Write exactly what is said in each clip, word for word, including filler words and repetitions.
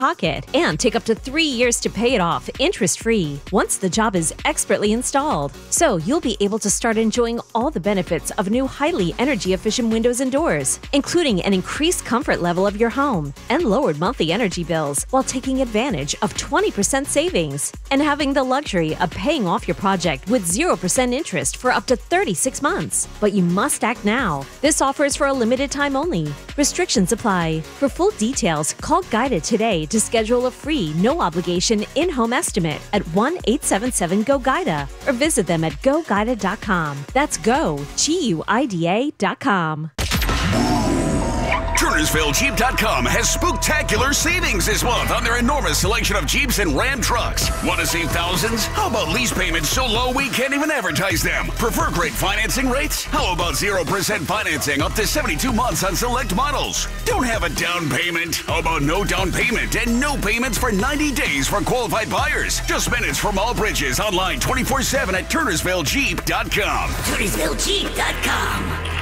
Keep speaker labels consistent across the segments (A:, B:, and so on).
A: pocket and take up to three years to pay it off interest-free once the job is expertly installed. So you'll be able to start enjoying all the benefits of new highly energy-efficient windows and doors, including an increased comfort level of your home and lowered monthly energy bills while taking advantage of twenty percent savings and having the luxury of paying off your project with zero percent interest for up to thirty-six months. But you must act now. This offer is for a limited time only. Restrictions apply. For full details, call Guided today to schedule a free, no-obligation in-home estimate at one eight seven seven G O GUIDA or visit them at go guida dot com. That's go, G U I D A dot com.
B: Turnersville Jeep dot com has spooktacular savings this month on their enormous selection of Jeeps and Ram trucks. Want to save thousands? How about lease payments so low we can't even advertise them? Prefer great financing rates? How about zero percent financing up to seventy-two months on select models? Don't have a down payment? How about no down payment and no payments for ninety days for qualified buyers? Just minutes from all bridges, online twenty-four seven at Turnersville Jeep dot com.
C: Turnersville Jeep dot com.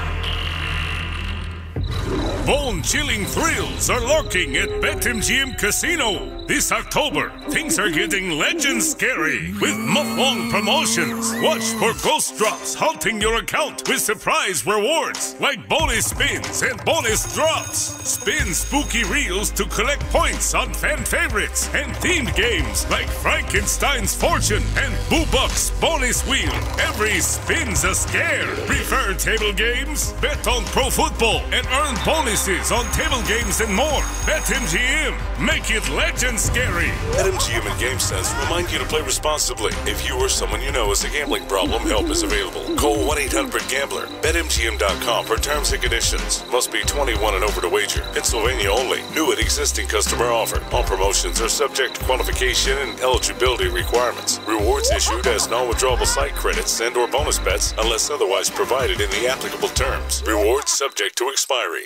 D: Bone-chilling thrills are lurking at BetMGM Casino. This October, things are getting legend scary with month-long promotions. Watch for ghost drops haunting your account with surprise rewards like bonus spins and bonus drops. Spin spooky reels to collect points on fan favorites and themed games like Frankenstein's Fortune and Boo Buck's Bonus Wheel. Every spin's a scare. Prefer table games? Bet on pro football and earn bonuses on table games and more. BetMGM. Make it legend scary.
E: BetMGM and GameSense remind you to play responsibly. If you or someone you know has a gambling problem, help is available. Call one eight hundred gambler. Bet M G M dot com for terms and conditions. Must be twenty-one and over to wager. Pennsylvania only. New and existing customer offer. All promotions are subject to qualification and eligibility requirements. Rewards issued as non-withdrawable site credits and or bonus bets unless otherwise provided in the applicable terms. Rewards subject to expiry.